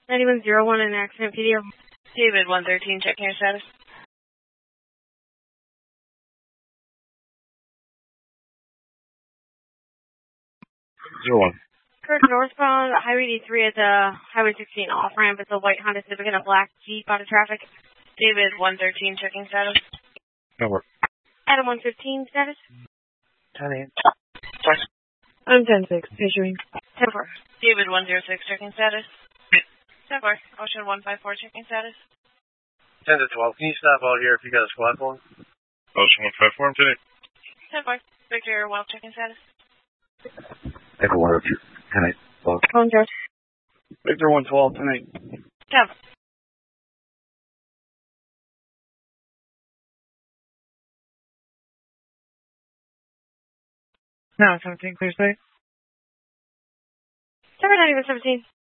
9101 in accident PDO. David 113, checking your status. 01. Kurt, northbound Highway D3 at the Highway 16 off-ramp. It's a white Honda Civic and a black Jeep out of traffic. David 113, checking status. Over. Adam 115, status. 10-8. I'm 10-6, issuing. 10-4. David 106, checking status. 10-4. Ocean 154, checking status. 10 to 12. Can you stop out here if you got a squad phone? Ocean 154, I'm 10-8. 10-4. Victor 12, checking status. Echo 102, 10-8. Phone charge. Victor 112, 10-8. 10. No, 17, clear state. 7 not even 17.